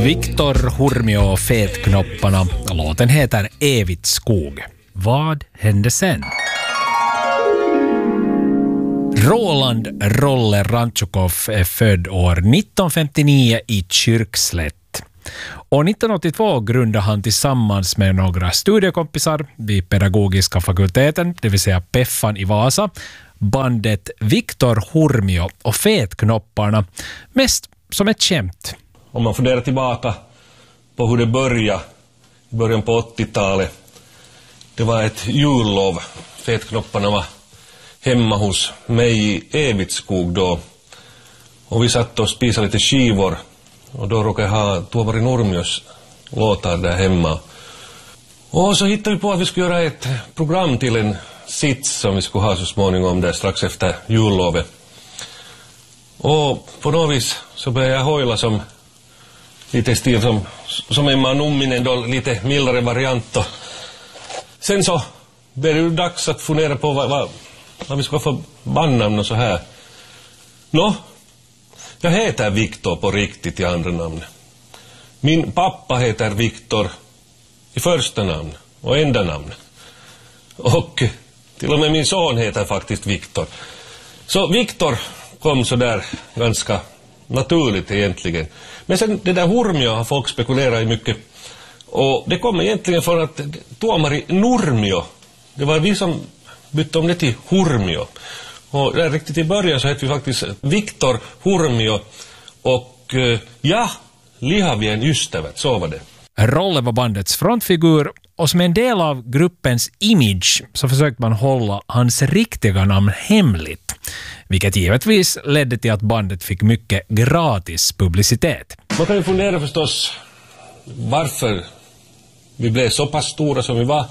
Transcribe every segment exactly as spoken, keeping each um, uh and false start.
Viktor Hurmio och Fetknopparna. Låten heter Evigt skog. Vad hände sen? Roland Rolle Ranchukov är född år nitton femtionio i Kyrkslätt. År nitton åttiotvå grundade han tillsammans med några studiekompisar vid pedagogiska fakulteten, det vill säga Peffan i Vasa, bandet Viktor Hurmio och Fetknopparna, mest som ett skämt. Om man funderar tillbaka på hur det började i början på åttiotalet. Det var ett jullov. Fetknopparna var hemma hos mig i Evitskog då. Och vi satt och spisade lite skivor. Och då råkade jag ha Tuovari Nurmios låtar där hemma. Och så hittade vi på att vi skulle göra ett program till en sits som vi skulle ha så småningom där strax efter jullovet. Och på något vis så började jag hojla som lite stil som, som en Manumminen då, lite mildare variant. Och sen så blev det ju dags att fundera på vad, vad, vad vi ska få bandnamn och så här. Nå, jag heter Viktor på riktigt i andra namn. Min pappa heter Viktor i första namn och enda namn. Och till och med min son heter faktiskt Viktor. Så Viktor kom så där ganska naturligt egentligen. Men sen det där Hurmio har folk spekulerat i mycket. Och det kom egentligen för att Tuovari Nurmio, det var vi som bytte om det till Hurmio. Och där riktigt i början så hette vi faktiskt Viktor Hurmio. Och ja, lihavien ystävät, så var det. Rolle var bandets frontfigur och som en del av gruppens image så försökte man hålla hans riktiga namn hemligt. Vilket givetvis ledde till att bandet fick mycket gratis publicitet. Man kan ju fundera förstås varför vi blev så pass stora som vi var.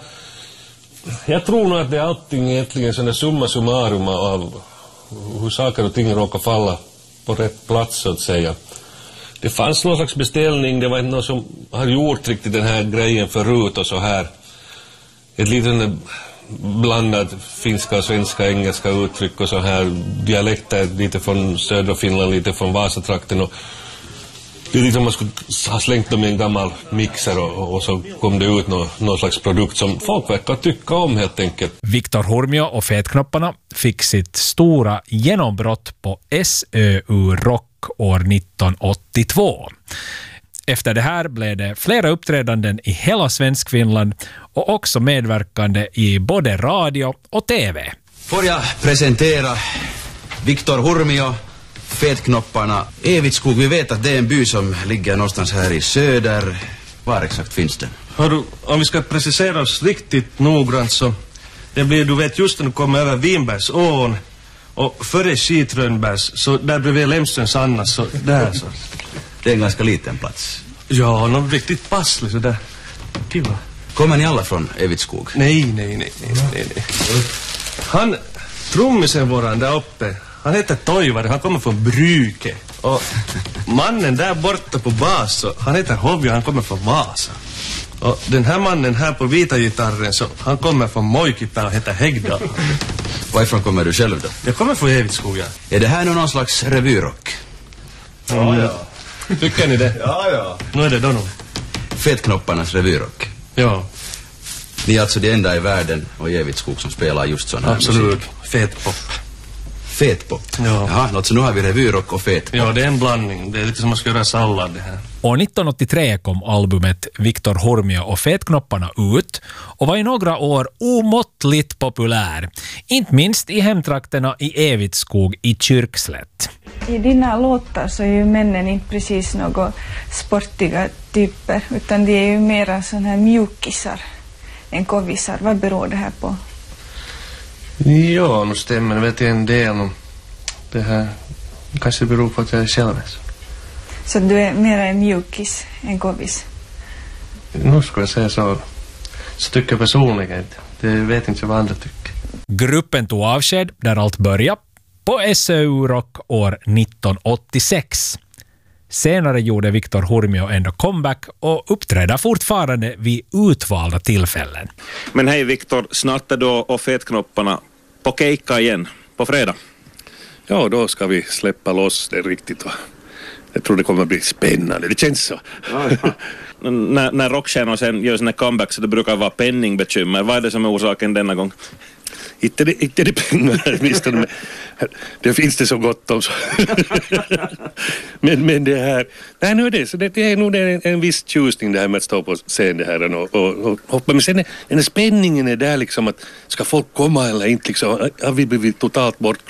Jag tror nog att det är allting egentligen sådana summa summarum av hur saker och ting råkar falla på rätt plats så att säga. Det fanns någon slags beställning, det var inte någon som har gjort riktigt den här grejen förut och så här. Ett litet blandat finska och svenska, engelska uttryck och så här. Dialekter lite från södra Finland, lite från Vasatrakten och det är liksom man skulle ha slängt dem i en gammal mixer och, och så kom det ut någon, någon slags produkt som folk verkar tycka om helt enkelt. Viktor Hurmio och Fetknopparna fick sitt stora genombrott på S Ö U Rock år nitton åttiotvå. Efter det här blev det flera uppträdanden i hela Svenskfinland och också medverkande i både radio och tv. Får jag presentera Viktor Hurmio, Fetknopparna. Evitskog, vi vet att det är en by som ligger någonstans här i söder. Var exakt finns den? Hörru, om vi ska precisera oss riktigt noggrant så det blir, du vet, just när du kommer över Vinbergsån och före Skitrönbergs så där bredvid Lemströms Anna så där så. Det är en ganska liten plats. Ja, någon riktigt passlig så där. Kiva. Kommer ni alla från Evitskog? Nej, nej, nej, nej, nej, nej. Han, trummisen våran där uppe, han heter Toivari, han kommer från Bryke. Och mannen där borta på bas, så, han heter Hovio, han kommer från Vasa. Och den här mannen här på vita gitarren, så han kommer från Moikipää och heter Hegdal. Varifrån kommer du själv då? Jag kommer från Evitskog, ja. Är det här någon slags revyrock? Ja, ja. Tycker ni det? Ja, ja. Nu är det då nog. Fetknopparnas revyrock. Ja. Ni är alltså de enda i världen och i Evitskog som spelar just sån här absolut. musik. Fetpop. Fetpop? Ja. Jaha, alltså nu har vi revyrock och fetpop. Ja, det är en blandning. Det är lite som att man ska göra sallad det här. År nitton åttiotre kom albumet Viktor Hurmio och Fetknopparna ut och var i några år omåttligt populär. Inte minst i hemtrakterna i Evitskog i Kyrkslätt. I dina låtar så är ju männen inte precis några sportiga typer utan de är ju mera sådana här mjukisar än kovisar. Vad beror det här på? Ja, nu stämmer det vet jag en del om det här. Kanske beror på att jag är själv. Så du är mera en mjukis än kovis? Nu ska jag säga så. Så tycker jag personligen. Det vet inte vad andra tycker. Gruppen tog avsked där allt började på S Ö U Rock år nitton åttiosex. Senare gjorde Viktor Hurmio ändå comeback och uppträdde fortfarande vid utvalda tillfällen. Men hej Viktor, snart är då och Fetknopparna på keikka igen, på fredag. Ja, då ska vi släppa loss det riktigt och Jag tror det kommer att bli spännande. Det känns så. Ja, ja. när, när rockstjärnor sen gör sina comebacks så det brukar vara penningbekymmer. Vad är det som är orsaken denna gång? Inte det, inte det pengar, åtminstone. Det finns det så gott om. Så. men, men det här... Nej, nu är det så. Det, det är nog en, en viss tjusning det här med att stå på scen det här och, och, och hoppa. Men sen är, den spänningen är där liksom att ska folk komma eller inte liksom. Har vi blivit totalt bort